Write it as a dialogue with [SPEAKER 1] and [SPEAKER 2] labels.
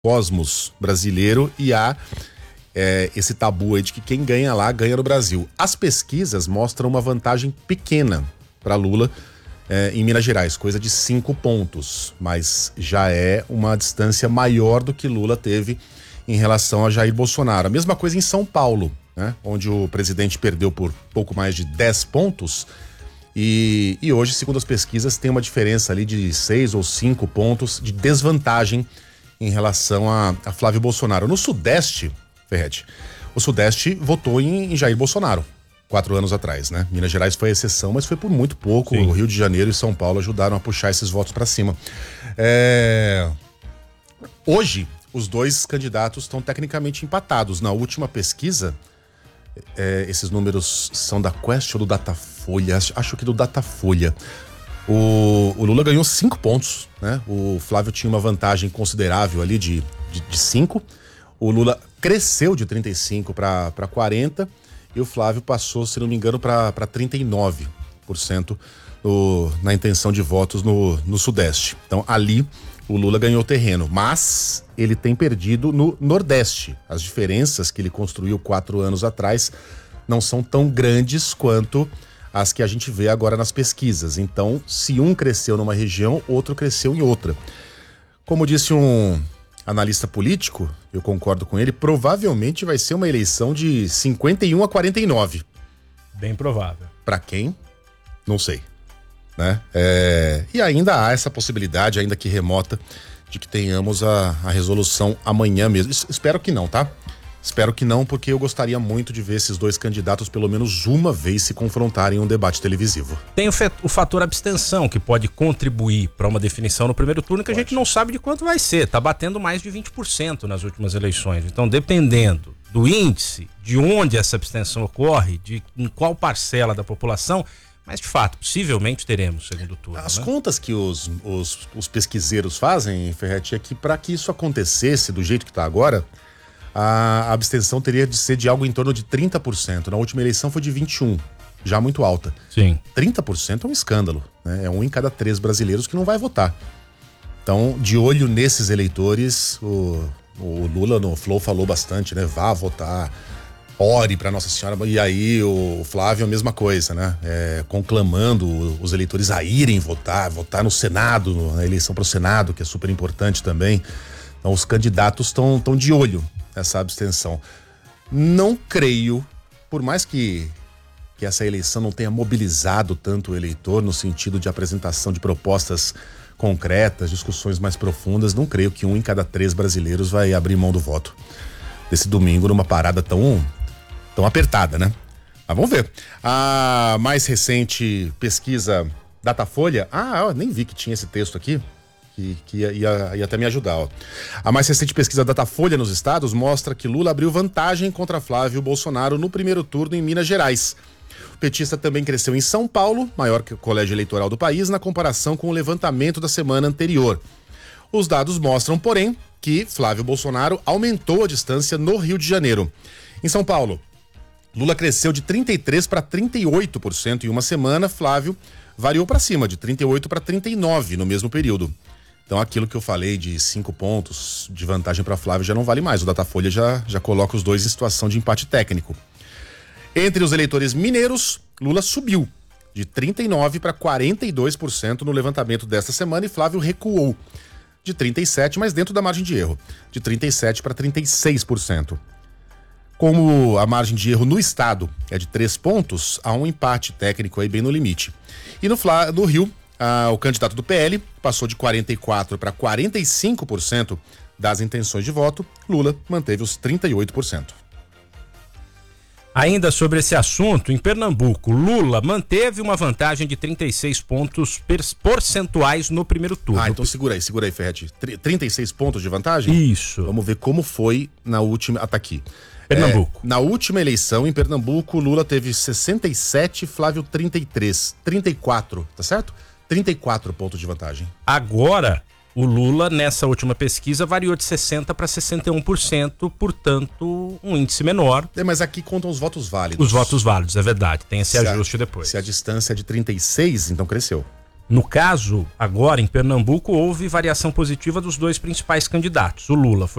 [SPEAKER 1] cosmos brasileiro e há esse tabu aí de que quem ganha lá ganha no Brasil. As pesquisas mostram uma vantagem pequena para Lula em Minas Gerais, coisa de 5 pontos, mas já é uma distância maior do que Lula teve em relação a Jair Bolsonaro. A mesma coisa em São Paulo, né, onde o presidente perdeu por pouco mais de 10 pontos e hoje, segundo as pesquisas, tem uma diferença ali de 6 ou 5 pontos de desvantagem em relação a Flávio Bolsonaro. No Sudeste, Ferretti, o Sudeste votou em Jair Bolsonaro 4 anos atrás, né? Minas Gerais foi a exceção, mas foi por muito pouco. Sim. O Rio de Janeiro e São Paulo ajudaram a puxar esses votos para cima. Hoje, os dois candidatos estão tecnicamente empatados. Na última pesquisa, esses números são da Quest ou do Datafolha? Acho que do Datafolha. O Lula ganhou 5 pontos, né? O Flávio tinha uma vantagem considerável ali de 5. O Lula cresceu de 35 para 40 e o Flávio passou, se não me engano, para 39% na intenção de votos no Sudeste. Então ali o Lula ganhou terreno, mas ele tem perdido no Nordeste. As diferenças que ele construiu 4 anos atrás não são tão grandes quanto as que a gente vê agora nas pesquisas. Então, se um cresceu numa região, outro cresceu em outra. Como disse um analista político, eu concordo com ele, provavelmente vai ser uma eleição de 51 a 49.
[SPEAKER 2] Bem provável.
[SPEAKER 1] Para quem? Não sei. Né? E ainda há essa possibilidade, ainda que remota, de que tenhamos a resolução amanhã mesmo. Espero que não, tá? Espero que não, porque eu gostaria muito de ver esses dois candidatos pelo menos uma vez se confrontarem em um debate televisivo.
[SPEAKER 2] Tem o fator abstenção, que pode contribuir para uma definição no primeiro turno, que a gente não sabe de quanto vai ser. Tá batendo mais de 20% nas últimas eleições. Então, dependendo do índice, de onde essa abstenção ocorre, em qual parcela da população, mas de fato, possivelmente teremos segundo turno.
[SPEAKER 1] As contas que os pesquiseiros fazem, Ferretti, é que para que isso acontecesse do jeito que está agora, a abstenção teria de ser de algo em torno de 30%. Na última eleição foi de 21%, já muito alta.
[SPEAKER 2] Sim.
[SPEAKER 1] 30% é um escândalo, né? É 1 em cada 3 brasileiros que não vai votar. Então, de olho nesses eleitores, o Lula no Flow falou bastante, né? Vá votar, ore para Nossa Senhora. E aí o Flávio a mesma coisa, né? Conclamando os eleitores a irem votar no Senado, na eleição para o Senado, que é super importante também. Então, os candidatos estão de olho nessa abstenção. Não creio, por mais que essa eleição não tenha mobilizado tanto o eleitor no sentido de apresentação de propostas concretas, discussões mais profundas, não creio que 1 em cada 3 brasileiros vai abrir mão do voto desse domingo numa parada tão apertada, né? Mas vamos ver. A mais recente pesquisa Datafolha, eu nem vi que tinha esse texto aqui, que ia até me ajudar, ó. A mais recente pesquisa Datafolha nos estados mostra que Lula abriu vantagem contra Flávio Bolsonaro no primeiro turno em Minas Gerais. O petista também cresceu em São Paulo, maior que o colégio eleitoral do país, na comparação com o levantamento da semana anterior. Os dados mostram, porém, que Flávio Bolsonaro aumentou a distância no Rio de Janeiro. Em São Paulo, Lula cresceu de 33% para 38% em uma semana, Flávio variou para cima, de 38% para 39% no mesmo período. Então aquilo que eu falei de 5 pontos de vantagem para Flávio já não vale mais. O Datafolha já coloca os dois em situação de empate técnico. Entre os eleitores mineiros, Lula subiu de 39% para 42% no levantamento desta semana e Flávio recuou de 37%, mas dentro da margem de erro, de 37% para 36%. Como a margem de erro no estado é de 3 pontos, há um empate técnico aí bem no limite. E no Rio, o candidato do PL passou de 44% para 45% das intenções de voto. Lula manteve os 38%.
[SPEAKER 2] Ainda sobre esse assunto, em Pernambuco, Lula manteve uma vantagem de 36 pontos percentuais no primeiro turno.
[SPEAKER 1] Então segura aí, Ferretti. 36 pontos de vantagem?
[SPEAKER 2] Isso.
[SPEAKER 1] Vamos ver como foi na última... tá aqui.
[SPEAKER 2] Pernambuco.
[SPEAKER 1] Na última eleição, em Pernambuco, Lula teve 67, Flávio 33. 34, tá certo? 34 pontos de vantagem.
[SPEAKER 2] Agora, o Lula, nessa última pesquisa, variou de 60% para 61%, portanto, um índice menor.
[SPEAKER 1] Mas aqui contam os votos válidos.
[SPEAKER 2] Os votos válidos, é verdade. Tem esse ajuste depois.
[SPEAKER 1] Se a distância é de 36, então cresceu.
[SPEAKER 2] No caso, agora em Pernambuco, houve variação positiva dos dois principais candidatos. O Lula foi